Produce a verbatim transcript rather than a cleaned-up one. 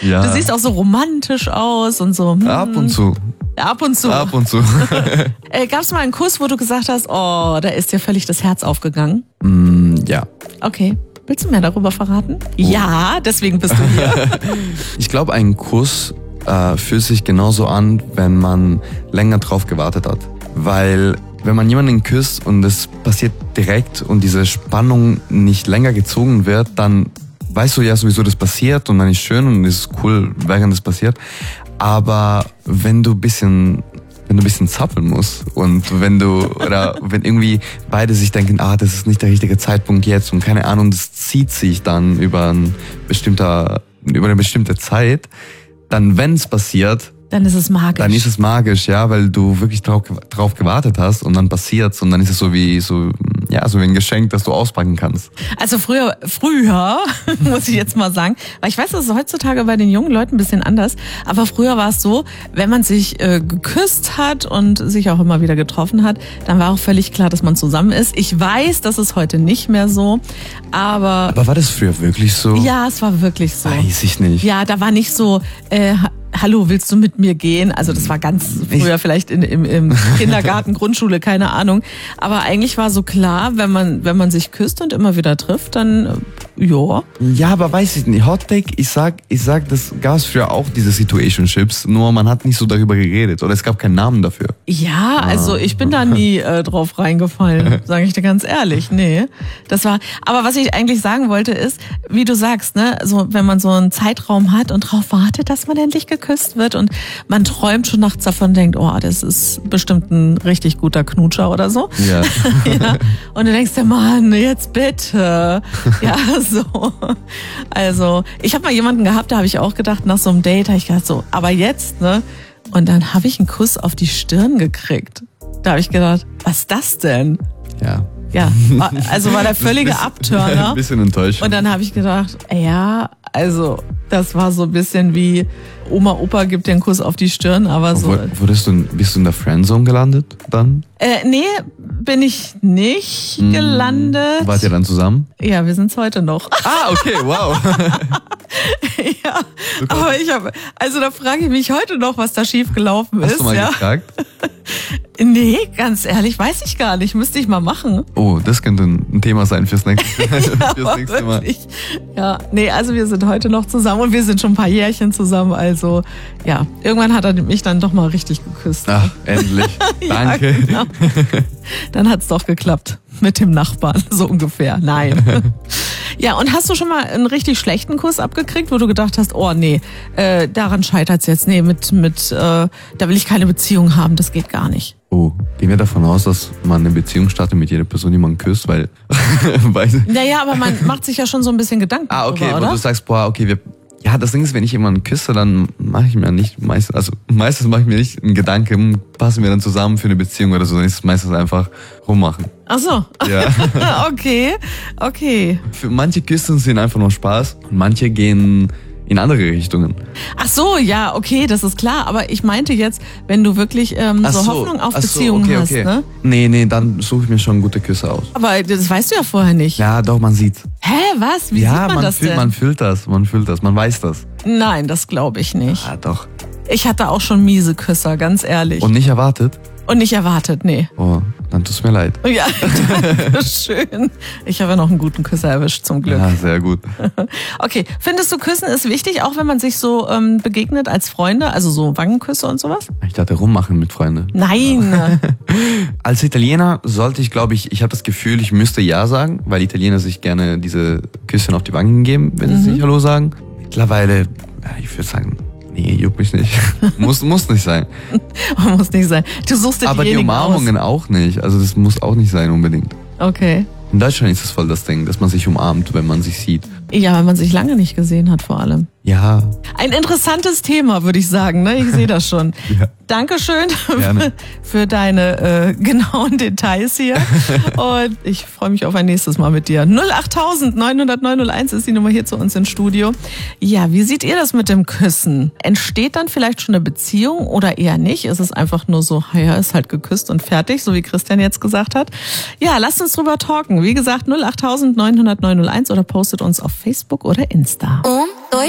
Ja. Du siehst auch so romantisch aus und so. Hm. Ab und zu. Ab und zu. Ab und zu. äh, Gab es mal einen Kuss, wo du gesagt hast, oh, da ist dir völlig das Herz aufgegangen? Mm, ja. Okay. Willst du mehr darüber verraten? Oh. Ja, deswegen bist du hier. Ich glaube, ein Kuss äh, fühlt sich genauso an, wenn man länger drauf gewartet hat. Weil wenn man jemanden küsst und es passiert direkt und diese Spannung nicht länger gezogen wird, dann weißt du ja sowieso, das passiert und dann ist schön und es ist cool, während es passiert. Aber wenn du ein bisschen, wenn du ein bisschen zappeln musst und wenn du, oder wenn irgendwie beide sich denken, ah, das ist nicht der richtige Zeitpunkt jetzt und keine Ahnung, das zieht sich dann über ein bestimmter, über eine bestimmte Zeit, dann wenn es passiert, dann ist es magisch. Dann ist es magisch, ja, weil du wirklich drauf, drauf gewartet hast und dann passiert's und dann ist es so wie so ja so wie ein Geschenk, das du auspacken kannst. Also früher, früher muss ich jetzt mal sagen, weil ich weiß, das ist heutzutage bei den jungen Leuten ein bisschen anders, aber früher war es so, wenn man sich äh, geküsst hat und sich auch immer wieder getroffen hat, dann war auch völlig klar, dass man zusammen ist. Ich weiß, das ist heute nicht mehr so, aber... Aber war das früher wirklich so? Ja, es war wirklich so. Weiß ich nicht. Ja, da war nicht so... Äh, Hallo, willst du mit mir gehen? Also das war ganz früher vielleicht in, im, im Kindergarten, Grundschule, keine Ahnung. Aber eigentlich war so klar, wenn man wenn man sich küsst und immer wieder trifft, dann ja. Ja, aber weiß ich nicht. Hot Take, ich sag, ich sag, das gab es früher auch, diese Situationships, nur man hat nicht so darüber geredet oder es gab keinen Namen dafür. Ja, also ich bin da nie äh, drauf reingefallen, sage ich dir ganz ehrlich. Nee, das war. Aber was ich eigentlich sagen wollte ist, wie du sagst, ne, so wenn man so einen Zeitraum hat und drauf wartet, dass man endlich geküsst wird und man träumt schon nachts davon und denkt, oh, das ist bestimmt ein richtig guter Knutscher oder so. Ja. Ja. Und du denkst dir, Mann, jetzt bitte. Ja, so. Also, ich habe mal jemanden gehabt, da habe ich auch gedacht, nach so einem Date habe ich gedacht, so, aber jetzt, ne? Und dann habe ich einen Kuss auf die Stirn gekriegt. Da habe ich gedacht, was ist das denn? Ja. Ja, also war der völlige bisschen, Abturner. Ein bisschen enttäuscht. Und dann habe ich gedacht, ja, also das war so ein bisschen wie Oma, Opa gibt dir einen Kuss auf die Stirn, aber so. Wurdest du, bist du in der Friendzone gelandet dann? Äh, nee, bin ich nicht hm, gelandet. Wart ihr dann zusammen? Ja, wir sind's heute noch. Ah, okay, wow. Ja, aber ich habe, also da frage ich mich heute noch, was da schief gelaufen ist. Hast du mal ja? gefragt? Nee, ganz ehrlich, weiß ich gar nicht. Müsste ich mal machen. Oh, das könnte ein Thema sein fürs nächste, ja, fürs nächste Mal. Ja, nee, also wir sind heute noch zusammen und wir sind schon ein paar Jährchen zusammen. Also ja, irgendwann hat er mich dann doch mal richtig geküsst. Ach, endlich. Danke. Ja, genau. Dann hat's doch geklappt mit dem Nachbarn, so ungefähr. Nein. Ja, und hast du schon mal einen richtig schlechten Kuss abgekriegt, wo du gedacht hast, oh nee, äh, daran scheitert's jetzt. Nee, mit, mit, äh, da will ich keine Beziehung haben, das geht gar nicht. Oh, gehen wir davon aus, dass man eine Beziehung startet mit jeder Person, die man küsst, weil... weil naja, aber man macht sich ja schon so ein bisschen Gedanken ah, okay, darüber, wo oder? du sagst, boah, okay, wir... Ja, das Ding ist, wenn ich jemanden küsse, dann mache ich mir nicht meistens, also meistens mache ich mir nicht einen Gedanken, passen wir dann zusammen für eine Beziehung oder so, dann ist es meistens einfach rummachen. Ach so. Ja. Okay, okay. Für manche Küssen sind einfach nur Spaß und manche gehen in andere Richtungen. Ach so, ja, okay, das ist klar. Aber ich meinte jetzt, wenn du wirklich ähm, so, so Hoffnung auf ach Beziehungen so, okay, hast, okay. ne? Nee, nee, dann suche ich mir schon gute Küsse aus. Aber das weißt du ja vorher nicht. Ja, doch, man sieht. Hä, was? Wie ja, sieht man, man das fühlt, denn? man fühlt das, man fühlt das, man weiß das. Nein, das glaube ich nicht. Ah, doch. Ich hatte auch schon miese Küsser, ganz ehrlich. Und nicht erwartet? Und nicht erwartet, nee. Oh, dann tut's mir leid. Ja, danke schön. Ich habe ja noch einen guten Küsser erwischt, zum Glück. Ja, sehr gut. Okay, findest du, Küssen ist wichtig, auch wenn man sich so ähm, begegnet als Freunde? Also so Wangenküsse und sowas? Ich dachte, rummachen mit Freunden. Nein. Als Italiener sollte ich, glaube ich, ich habe das Gefühl, ich müsste Ja sagen, weil Italiener sich gerne diese Küsschen auf die Wangen geben, wenn sie Mhm. sich Hallo sagen. Mittlerweile, ja, ich würde sagen, nee, juckt mich nicht. muss, muss nicht sein. Muss nicht sein. Du suchst dir Aber die diejenigen Umarmungen auch nicht. Also das muss auch nicht sein unbedingt. aus. Okay. In Deutschland ist es voll das Ding, dass man sich umarmt, wenn man sich sieht. Ja, weil man sich lange nicht gesehen hat vor allem. Ja. Ein interessantes Thema, würde ich sagen. Ne? Ich sehe das schon. Ja. Dankeschön Gerne. für deine äh, genauen Details hier. Und ich freue mich auf ein nächstes Mal mit dir. null acht neun null null neun null eins ist die Nummer hier zu uns ins Studio. Ja, wie seht ihr das mit dem Küssen? Entsteht dann vielleicht schon eine Beziehung oder eher nicht? Ist es einfach nur so, ja, ist halt geküsst und fertig, so wie Christian jetzt gesagt hat? Ja, lasst uns drüber talken. Wie gesagt, null acht neun null null neun null eins oder postet uns auf Facebook oder Insta. Um